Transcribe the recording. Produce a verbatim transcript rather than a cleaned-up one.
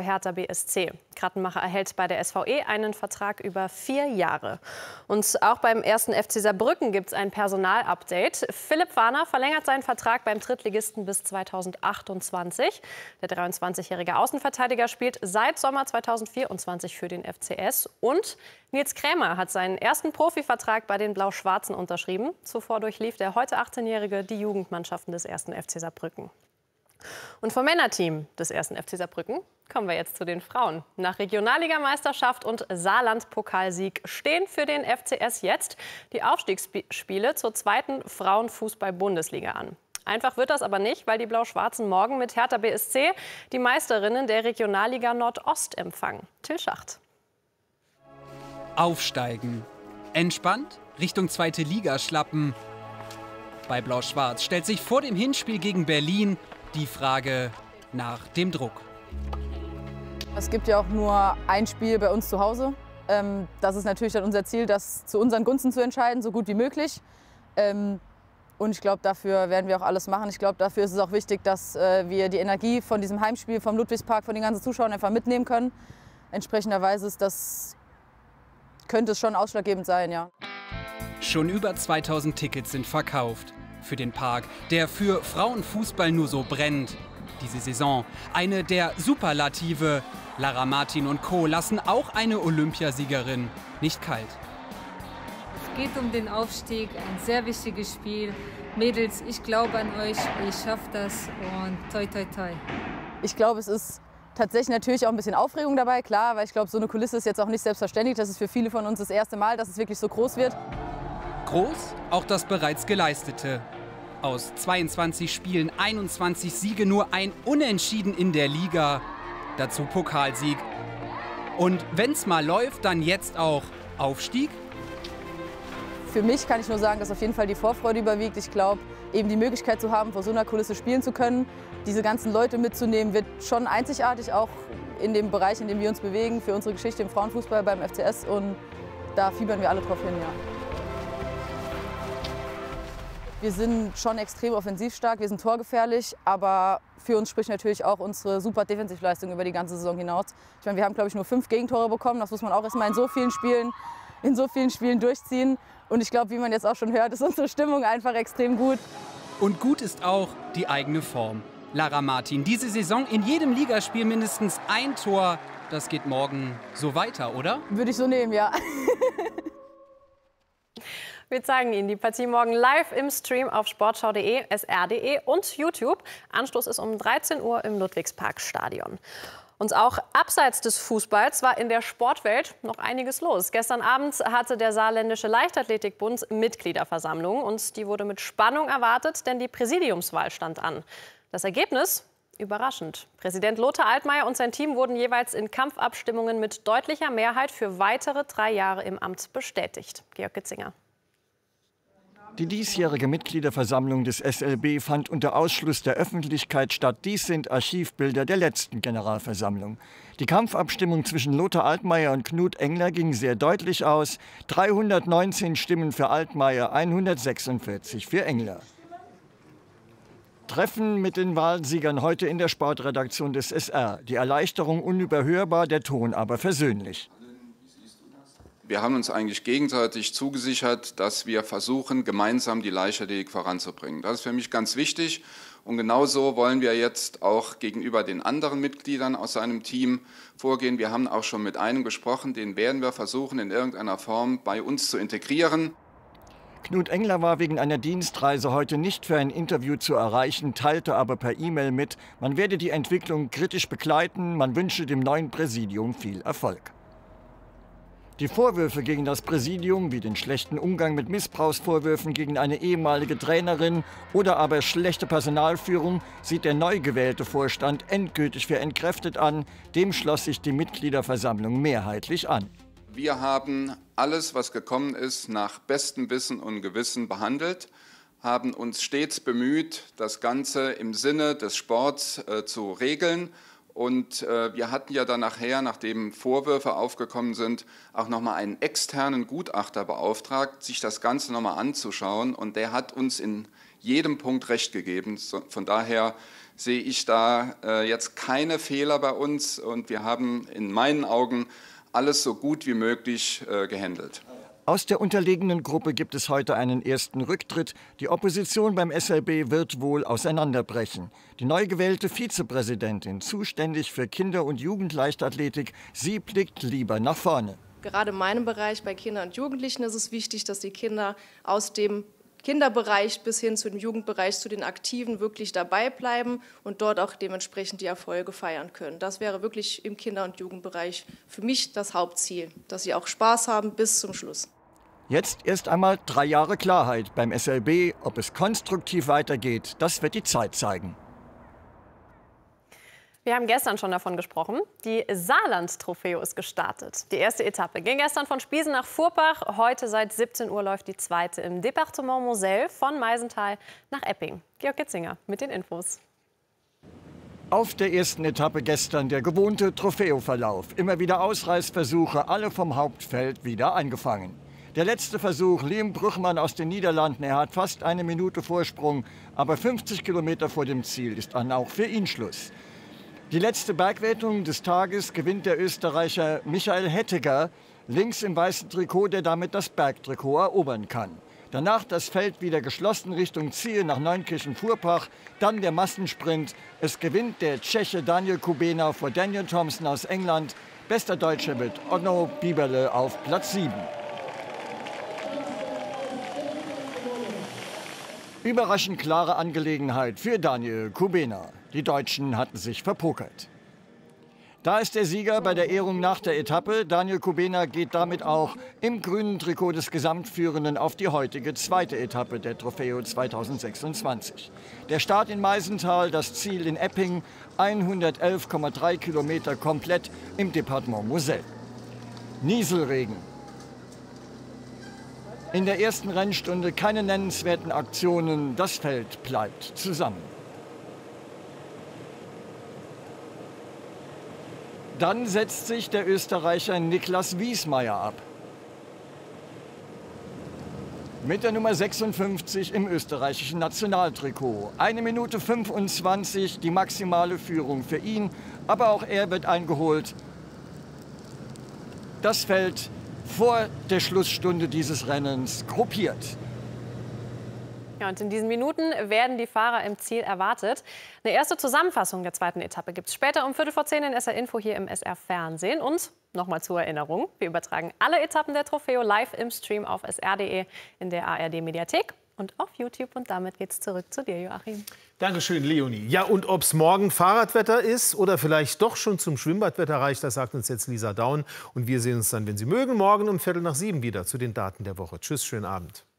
Hertha B S C. Krattenmacher erhält bei der S V E einen Vertrag über vier Jahre. Und auch beim ersten F C Saarbrücken gibt es ein Personalupdate. Philipp Warner verlängert seinen Vertrag beim Drittligisten bis zweitausendachtundzwanzig. Der dreiundzwanzigjährige Außenverteidiger spielt seit Sommer zweitausendvierundzwanzig für den F C S. Und Nils Krämer hat seinen ersten Profivertrag bei den Blau-Schwarzen unterschrieben. Zuvor durchlief der heute achtzehnjährige die Jugendmannschaften des ersten F C Saarbrücken. Und vom Männerteam des ersten F C Saarbrücken kommen wir jetzt zu den Frauen. Nach Regionalligameisterschaft und Saarland-Pokalsieg stehen für den F C S jetzt die Aufstiegsspiele zur zweiten Frauenfußball-Bundesliga an. Einfach wird das aber nicht, weil die Blau-Schwarzen morgen mit Hertha B S C die Meisterinnen der Regionalliga Nordost empfangen. Till Schacht. Aufsteigen. Entspannt Richtung zweite Liga schlappen. Bei Blau-Schwarz stellt sich vor dem Hinspiel gegen Berlin die Frage nach dem Druck. Es gibt ja auch nur ein Spiel bei uns zu Hause. Ähm, das ist natürlich dann unser Ziel, das zu unseren Gunsten zu entscheiden, so gut wie möglich. Ähm, und ich glaube, dafür werden wir auch alles machen. Ich glaube, dafür ist es auch wichtig, dass äh, wir die Energie von diesem Heimspiel vom Ludwigspark, von den ganzen Zuschauern einfach mitnehmen können. Entsprechenderweise ist das, könnte es schon ausschlaggebend sein, ja. Schon über zweitausend Tickets sind verkauft. Für den Park, der für Frauenfußball nur so brennt. Diese Saison eine der Superlative. Lara Martin und Co. lassen auch eine Olympiasiegerin nicht kalt. Es geht um den Aufstieg, ein sehr wichtiges Spiel. Mädels, ich glaube an euch, ihr schafft das und toi toi toi. Ich glaube, es ist tatsächlich natürlich auch ein bisschen Aufregung dabei, klar, weil ich glaube, so eine Kulisse ist jetzt auch nicht selbstverständlich. Das ist für viele von uns das erste Mal, dass es wirklich so groß wird. Groß auch das bereits Geleistete. Aus zweiundzwanzig Spielen einundzwanzig Siege, nur ein Unentschieden in der Liga. Dazu Pokalsieg. Und wenn's mal läuft, dann jetzt auch Aufstieg? Für mich kann ich nur sagen, dass auf jeden Fall die Vorfreude überwiegt. Ich glaube, eben die Möglichkeit zu haben, vor so einer Kulisse spielen zu können, diese ganzen Leute mitzunehmen, wird schon einzigartig, auch in dem Bereich, in dem wir uns bewegen, für unsere Geschichte im Frauenfußball beim F C S. Und da fiebern wir alle drauf hin, ja. Wir sind schon extrem offensiv stark, wir sind torgefährlich, aber für uns spricht natürlich auch unsere super Defensivleistung über die ganze Saison hinaus. Ich meine, wir haben, glaube ich, nur fünf Gegentore bekommen. Das muss man auch erstmal in so vielen Spielen, in so vielen Spielen durchziehen. Und ich glaube, wie man jetzt auch schon hört, ist unsere Stimmung einfach extrem gut. Und gut ist auch die eigene Form. Lara Martin, diese Saison in jedem Ligaspiel mindestens ein Tor. Das geht morgen so weiter, oder? Würde ich so nehmen, ja. Wir zeigen Ihnen die Partie morgen live im Stream auf sportschau punkt de, S R punkt de und YouTube. Anstoß ist um dreizehn Uhr im Ludwigsparkstadion. Und auch abseits des Fußballs war in der Sportwelt noch einiges los. Gestern Abend hatte der Saarländische Leichtathletikbund Mitgliederversammlung. Und die wurde mit Spannung erwartet, denn die Präsidiumswahl stand an. Das Ergebnis? Überraschend. Präsident Lothar Altmaier und sein Team wurden jeweils in Kampfabstimmungen mit deutlicher Mehrheit für weitere drei Jahre im Amt bestätigt. Georg Gitzinger. Die diesjährige Mitgliederversammlung des S L B fand unter Ausschluss der Öffentlichkeit statt. Dies sind Archivbilder der letzten Generalversammlung. Die Kampfabstimmung zwischen Lothar Altmaier und Knut Engler ging sehr deutlich aus. dreihundertneunzehn Stimmen für Altmaier, hundertsechsundvierzig für Engler. Treffen mit den Wahlsiegern heute in der Sportredaktion des S R. Die Erleichterung unüberhörbar, der Ton aber versöhnlich. Wir haben uns eigentlich gegenseitig zugesichert, dass wir versuchen, gemeinsam die Leichtathletik voranzubringen. Das ist für mich ganz wichtig. Und genauso wollen wir jetzt auch gegenüber den anderen Mitgliedern aus seinem Team vorgehen. Wir haben auch schon mit einem gesprochen, den werden wir versuchen, in irgendeiner Form bei uns zu integrieren. Knut Engler war wegen einer Dienstreise heute nicht für ein Interview zu erreichen, teilte aber per E-Mail mit, man werde die Entwicklung kritisch begleiten, man wünsche dem neuen Präsidium viel Erfolg. Die Vorwürfe gegen das Präsidium, wie den schlechten Umgang mit Missbrauchsvorwürfen gegen eine ehemalige Trainerin oder aber schlechte Personalführung, sieht der neu gewählte Vorstand endgültig für entkräftet an. Dem schloss sich die Mitgliederversammlung mehrheitlich an. Wir haben alles, was gekommen ist, nach bestem Wissen und Gewissen behandelt, haben uns stets bemüht, das Ganze im Sinne des Sports äh, zu regeln. Und äh, wir hatten ja dann nachher, nachdem Vorwürfe aufgekommen sind, auch nochmal einen externen Gutachter beauftragt, sich das Ganze nochmal anzuschauen. Und der hat uns in jedem Punkt recht gegeben. Von daher sehe ich da äh, jetzt keine Fehler bei uns und wir haben in meinen Augen alles so gut wie möglich äh, gehandelt. Aus der unterlegenen Gruppe gibt es heute einen ersten Rücktritt. Die Opposition beim S L B wird wohl auseinanderbrechen. Die neu gewählte Vizepräsidentin, zuständig für Kinder- und Jugendleichtathletik, sie blickt lieber nach vorne. Gerade in meinem Bereich bei Kindern und Jugendlichen ist es wichtig, dass die Kinder aus dem Kinderbereich bis hin zu dem Jugendbereich, zu den Aktiven wirklich dabei bleiben und dort auch dementsprechend die Erfolge feiern können. Das wäre wirklich im Kinder- und Jugendbereich für mich das Hauptziel, dass sie auch Spaß haben bis zum Schluss. Jetzt erst einmal drei Jahre Klarheit beim S L B. Ob es konstruktiv weitergeht, das wird die Zeit zeigen. Wir haben gestern schon davon gesprochen. Die Saarland-Trofeo ist gestartet. Die erste Etappe ging gestern von Spiesen nach Furbach. Heute seit siebzehn Uhr läuft die zweite im Departement Moselle von Meisenthal nach Epping. Georg Gitzinger mit den Infos. Auf der ersten Etappe gestern der gewohnte Trofeo-Verlauf. Immer wieder Ausreißversuche, alle vom Hauptfeld wieder eingefangen. Der letzte Versuch, Liam Brüchmann aus den Niederlanden. Er hat fast eine Minute Vorsprung, aber fünfzig Kilometer vor dem Ziel ist dann auch für ihn Schluss. Die letzte Bergwertung des Tages gewinnt der Österreicher Michael Hettiger, links im weißen Trikot, der damit das Bergtrikot erobern kann. Danach das Feld wieder geschlossen Richtung Ziel nach Neunkirchen-Furbach, dann der Massensprint. Es gewinnt der Tscheche Daniel Kubena vor Daniel Thompson aus England. Bester Deutscher wird Onno Bieberle auf Platz sieben. Überraschend klare Angelegenheit für Daniel Kubena. Die Deutschen hatten sich verpokert. Da ist der Sieger bei der Ehrung nach der Etappe. Daniel Kubena geht damit auch im grünen Trikot des Gesamtführenden auf die heutige zweite Etappe der Trofeo zweitausendsechsundzwanzig. Der Start in Meisenthal, das Ziel in Epping, hundertelf Komma drei Kilometer komplett im Departement Moselle. Nieselregen. In der ersten Rennstunde keine nennenswerten Aktionen, das Feld bleibt zusammen. Dann setzt sich der Österreicher Niklas Wiesmeier ab. Mit der Nummer sechsundfünfzig im österreichischen Nationaltrikot. Eine Minute fünfundzwanzig, die maximale Führung für ihn. Aber auch er wird eingeholt. Das Feld vor der Schlussstunde dieses Rennens gruppiert. Ja, und in diesen Minuten werden die Fahrer im Ziel erwartet. Eine erste Zusammenfassung der zweiten Etappe gibt es später um Viertel vor zehn in S R Info hier im S R Fernsehen. Und nochmal zur Erinnerung, wir übertragen alle Etappen der Trofeo live im Stream auf S R punkt de, in der A R D-Mediathek und auf YouTube. Und damit geht's zurück zu dir, Joachim. Dankeschön, Leonie. Ja, und ob es morgen Fahrradwetter ist oder vielleicht doch schon zum Schwimmbadwetter reicht, das sagt uns jetzt Lisa Daun. Und wir sehen uns dann, wenn Sie mögen, morgen um Viertel nach sieben wieder zu den Daten der Woche. Tschüss, schönen Abend.